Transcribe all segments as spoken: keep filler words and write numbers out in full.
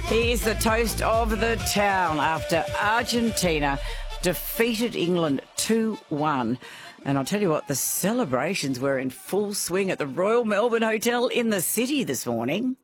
He is the toast of the town after Argentina defeated England two one. And I'll tell you what, the celebrations were in full swing at the Royal Melbourne Hotel in the city this morning.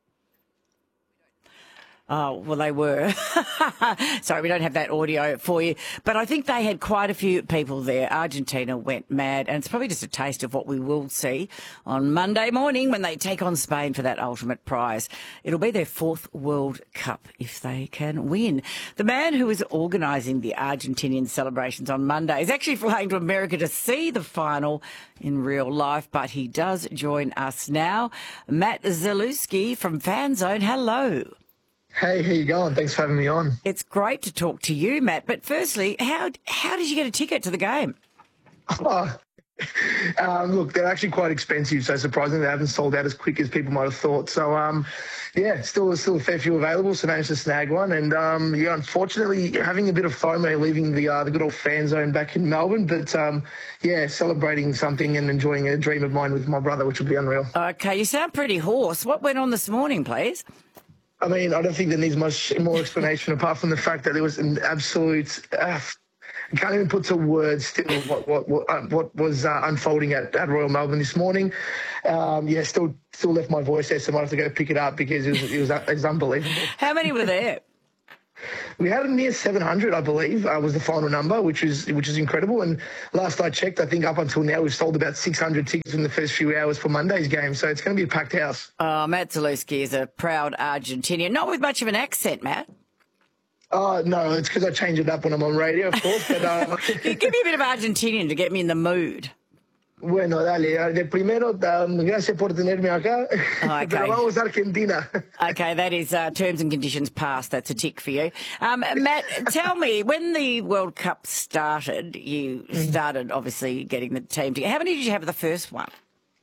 Oh, well, they were. Sorry, we don't have that audio for you. But I think they had quite a few people there. Argentina went mad, and it's probably just a taste of what we will see on Monday morning when they take on Spain for that ultimate prize. It'll be their fourth World Cup if they can win. The man who is organising the Argentinian celebrations on Monday is actually flying to America to see the final in real life, but he does join us now. Matt Zalewski from Fanzone, hello. Hey, how you going? Thanks for having me on. It's great to talk to you, Matt. But firstly, how how did you get a ticket to the game? Oh, um, look, they're actually quite expensive, so surprisingly they haven't sold out as quick as people might have thought. So, um, yeah, still still a fair few available, so managed to snag one. And, um, yeah, unfortunately, having a bit of FOMO leaving the uh, the good old fan zone back in Melbourne. But, um, yeah, celebrating something and enjoying a dream of mine with my brother, which will be unreal. Okay, you sound pretty hoarse. What went on this morning, please? I mean, I don't think there needs much more explanation apart from the fact that there was an absolute, uh, I can't even put to words still what what what, uh, what was uh, unfolding at, at Royal Melbourne this morning. Um, yeah, still still left my voice there, so I might have to go pick it up because it was, it was, it was unbelievable. How many were there? We had near seven hundred, I believe, uh, was the final number, which is which is incredible. And last I checked, I think up until now we've sold about six hundred tickets in the first few hours for Monday's game. So it's going to be a packed house. Oh, Matt Zalewski is a proud Argentinian, not with much of an accent, Matt. Oh, no, it's because I change it up when I'm on radio, of course. But uh, give me a bit of Argentinian to get me in the mood. Bueno, dale. De primero, um, gracias por tenerme acá. Oh, okay. Pero vamos a Argentina. Okay, that is uh, terms and conditions passed. That's a tick for you. Um, Matt, tell me, when the World Cup started, you started obviously getting the team together. How many did you have at the first one?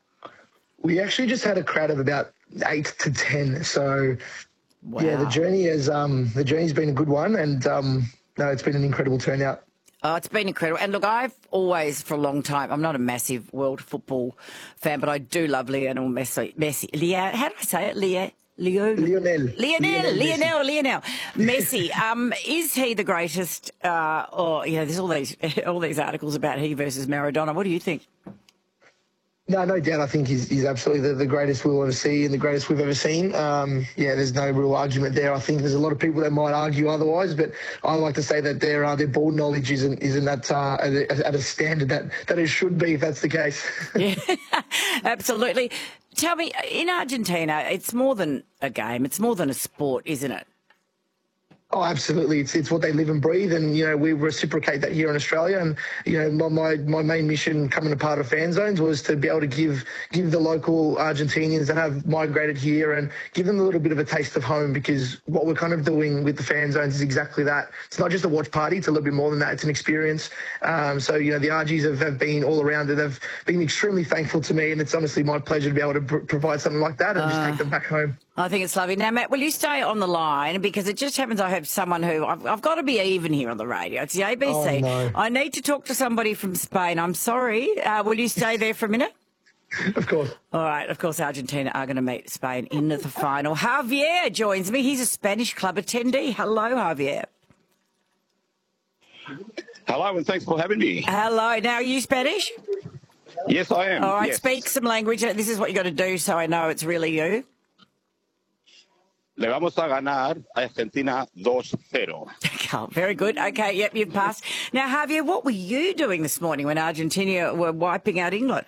We actually just had a crowd of about eight to ten. So, wow. yeah, the journey is um, the journey's been a good one, and um, no, it's been an incredible turnout. Oh, it's been incredible. And look, I've always, for a long time, I'm not a massive world football fan, but I do love Lionel Messi. Messi. Leo, how do I say it? Leo? Leo? Lionel. Lionel, Lionel, Lionel. Messi. Um, is he the greatest? Uh, or, you know, there's all these, all these articles about he versus Maradona. What do you think? No, no doubt. I think he's, he's absolutely the, the greatest we'll ever see and the greatest we've ever seen. Um, yeah, there's no real argument there. I think there's a lot of people that might argue otherwise, but I like to say that their uh, their ball knowledge isn't isn't that uh, at, a, at a standard that, that it should be if that's the case. Yeah, absolutely. Tell me, in Argentina, it's more than a game. It's more than a sport, isn't it? Oh, absolutely. It's it's what they live and breathe, and, you know, we reciprocate that here in Australia. And, you know, my my, my main mission coming to part of Fan Zones was to be able to give give the local Argentinians that have migrated here and give them a little bit of a taste of home, because what we're kind of doing with the Fan Zones is exactly that. It's not just a watch party. It's a little bit more than that. It's an experience. Um, so, you know, the R Gs have, have been all around it. They've been extremely thankful to me, and it's honestly my pleasure to be able to pr- provide something like that and uh. just take them back home. I think it's lovely. Now, Matt, will you stay on the line? Because it just happens I have someone who, I've, I've got to be even here on the radio. It's the A B C. Oh, no. I need to talk to somebody from Spain. I'm sorry. Uh, will you stay there for a minute? Of course. All right. Of course, Argentina are going to meet Spain in the final. Javier joins me. He's a Spanish club attendee. Hello, Javier. Hello, and thanks for having me. Hello. Now, are you Spanish? Yes, I am. All right. Yes. Speak some language. This is what you got to do so I know it's really you. Le vamos a ganar a Argentina two zero. Oh, very good. Okay, yep, you've passed. Now, Javier, what were you doing this morning when Argentina were wiping out England?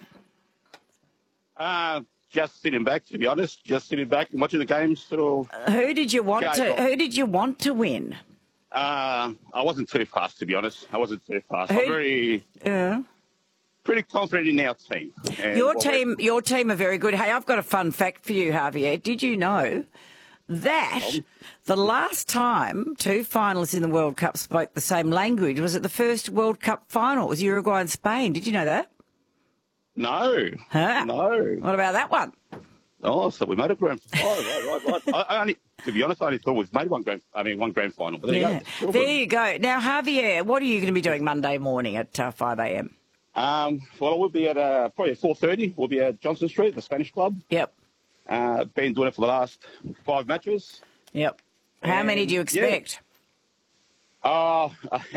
Uh, just sitting back, to be honest. Just sitting back and watching the games. Through. Uh, who did you want to? Who did you want to win? Uh, I wasn't too fast, to be honest. I wasn't too fast. Who, I'm very, uh, pretty confident in our team. Your team, your team are very good. Hey, I've got a fun fact for you, Javier. Did you know that the last time two finalists in the World Cup spoke the same language was at the first World Cup final? It was Uruguay and Spain. Did you know that? No. Huh? No. What about that one? Oh, so we made a grand. Oh, right, right, right. I, I only, to be honest, I only thought we've made one grand. I mean, one grand final. But there yeah. you go. There you go. Now, Javier, what are you going to be doing Monday morning at uh, five a m? Um, well, we'll be at uh, probably at four thirty. We'll be at Johnson Street, the Spanish club. Yep. Uh, been doing it for the last five matches. Yep. How many do you And, yeah. expect? Oh,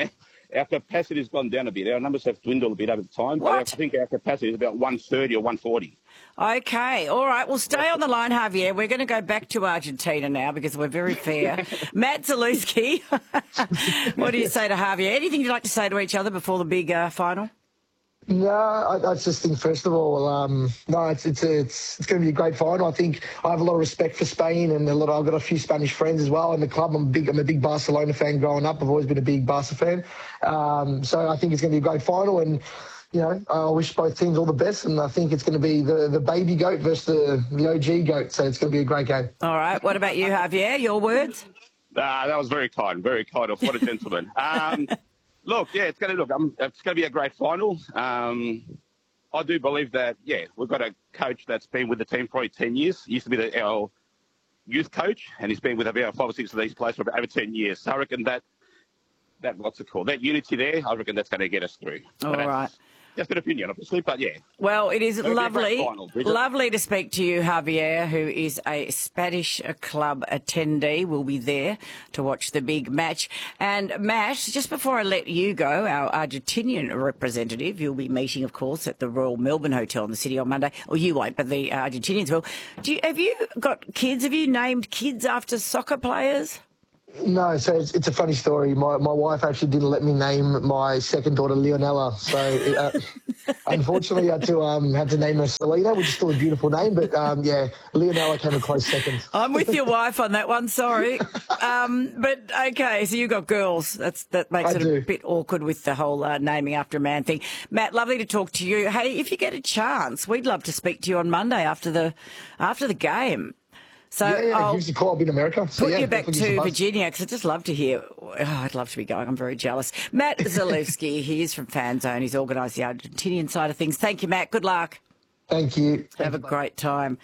our capacity's gone down a bit. Our numbers have dwindled a bit over time. But What? I think our capacity is about one thirty or one forty. Okay, all right. Well, stay on the line, Javier. We're going to go back to Argentina now because we're very fair. Matt Zalewski, what do you say to Javier? Anything you'd like to say to each other before the big uh, final? No, I, I just think first of all, um, no, it's it's it's it's going to be a great final. I think I have a lot of respect for Spain, and a lot. Of, I've got a few Spanish friends as well in the club. I'm big. I'm a big Barcelona fan growing up. I've always been a big Barca fan. Um, so I think it's going to be a great final, and you know, I wish both teams all the best. And I think it's going to be the the baby goat versus the the O G goat. So it's going to be a great game. All right. What about you, Javier? Your words? Uh, that was very kind, very kind of what a gentleman. Um, look, yeah, it's going to look. Um, it's going to be a great final. Um, I do believe that. Yeah, we've got a coach that's been with the team probably ten years. He used to be the, our youth coach, and he's been with about five or six of these players for about over ten years. So I reckon that that what's it called? That unity there. I reckon that's going to get us through. All But that's right. Just an opinion, obviously, but yeah. Well, it is It'll be a great lovely, final, Bridget. lovely to speak to you, Javier, who is a Spanish club attendee. We'll be there to watch the big match. And Matt, just before I let you go, our Argentinian representative, you'll be meeting, of course, at the Royal Melbourne Hotel in the city on Monday. Or you won't, but the Argentinians will. Do you, have you got kids? Have you named kids after soccer players? No, so it's, it's a funny story. My my wife actually didn't let me name my second daughter Leonella, so uh, unfortunately I had to um had to name her Selena, which is still a beautiful name, but um yeah, Leonella came a close second. I'm with your wife on that one. Sorry, um, but okay. So you got girls. That's that makes I it do. a bit awkward with the whole uh, naming after a man thing. Matt, lovely to talk to you. Hey, if you get a chance, we'd love to speak to you on Monday after the after the game. So Yeah, yeah, I'll give us a call. I'll be in America. So, put yeah, you back definitely give us to a buzz. Virginia because I'd just love to hear. Oh, I'd love to be going. I'm very jealous. Matt Zalewski, he is from Fan Zone. He's organised the Argentinian side of things. Thank you, Matt. Good luck. Thank you. Have a great time.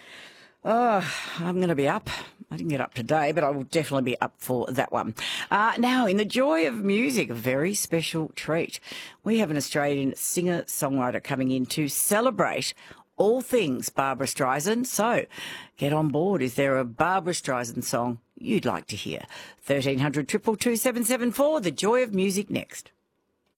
Oh, I'm going to be up. I didn't get up today, but I will definitely be up for that one. Uh, now, in the joy of music, a very special treat. We have an Australian singer-songwriter coming in to celebrate all things Barbra Streisand. So get on board. Is there a Barbra Streisand song you'd like to hear? thirteen hundred, two two two, seven seven four. The joy of music next.